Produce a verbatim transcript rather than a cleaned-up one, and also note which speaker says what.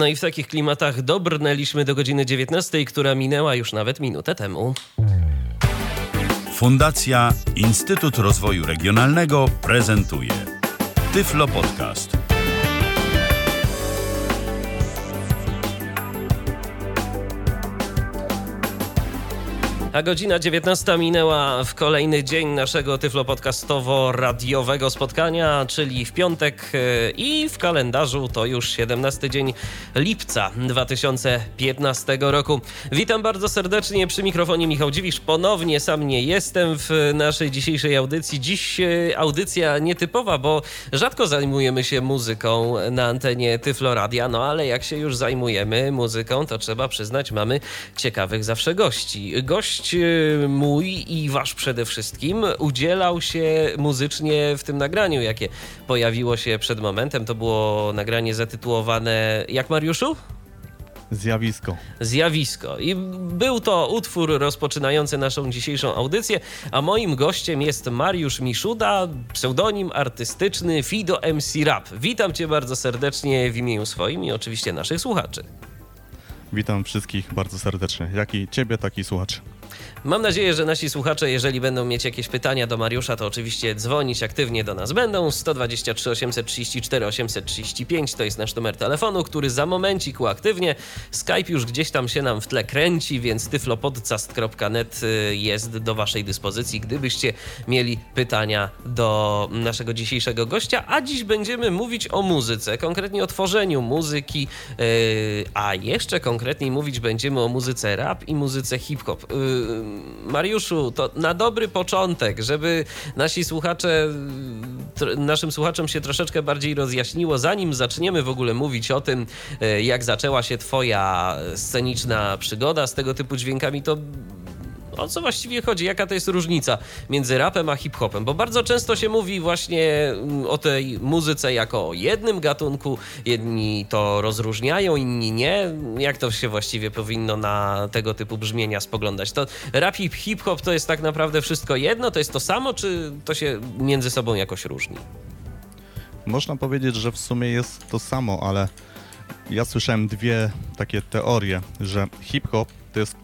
Speaker 1: No i w takich klimatach dobrnęliśmy do godziny dziewiętnastej, która minęła już nawet minutę temu.
Speaker 2: Fundacja Instytut Rozwoju Regionalnego prezentuje Tyflo Podcast.
Speaker 1: A godzina dziewiętnasta minęła w kolejny dzień naszego tyflo-podcastowo-radiowego spotkania, czyli w piątek i w kalendarzu to już siedemnasty dzień lipca dwa tysiące piętnastego roku. Witam bardzo serdecznie przy mikrofonie Michał Dziwisz. Ponownie sam nie jestem w naszej dzisiejszej audycji. Dziś audycja nietypowa, bo rzadko zajmujemy się muzyką na antenie Tyflo Radia, no ale jak się już zajmujemy muzyką, to trzeba przyznać, mamy ciekawych zawsze gości. Gość mój i wasz przede wszystkim udzielał się muzycznie w tym nagraniu, jakie pojawiło się przed momentem. To było nagranie zatytułowane jak, Mariuszu?
Speaker 3: Zjawisko.
Speaker 1: Zjawisko. I był to utwór rozpoczynający naszą dzisiejszą audycję, a moim gościem jest Mariusz Miszuda, pseudonim artystyczny Fido M C Rap. Witam cię bardzo serdecznie w imieniu swoim i oczywiście naszych słuchaczy.
Speaker 3: Witam wszystkich bardzo serdecznie, jak i ciebie, tak i słuchaczy.
Speaker 1: Mam nadzieję, że nasi słuchacze, jeżeli będą mieć jakieś pytania do Mariusza, to oczywiście dzwonić aktywnie do nas będą. sto dwadzieścia trzy osiemset trzydzieści cztery osiemset trzydzieści pięć to jest nasz numer telefonu, który za momencik uaktywnię. Skype już gdzieś tam się nam w tle kręci, więc tyflopodcast kropka net jest do waszej dyspozycji, gdybyście mieli pytania do naszego dzisiejszego gościa. A dziś będziemy mówić o muzyce, konkretnie o tworzeniu muzyki, yy, a jeszcze konkretniej mówić będziemy o muzyce rap i muzyce hip-hop. Yy, Mariuszu, to na dobry początek, żeby nasi słuchacze, tr- naszym słuchaczom się troszeczkę bardziej rozjaśniło, zanim zaczniemy w ogóle mówić o tym, jak zaczęła się twoja sceniczna przygoda z tego typu dźwiękami, to o co właściwie chodzi? Jaka to jest różnica między rapem a hip-hopem? Bo bardzo często się mówi właśnie o tej muzyce jako o jednym gatunku. Jedni to rozróżniają, inni nie. Jak to się właściwie powinno na tego typu brzmienia spoglądać? To rap i hip-hop to jest tak naprawdę wszystko jedno? To jest to samo, czy to się między sobą jakoś różni?
Speaker 3: Można powiedzieć, że w sumie jest to samo, ale ja słyszałem dwie takie teorie, że hip-hop to jest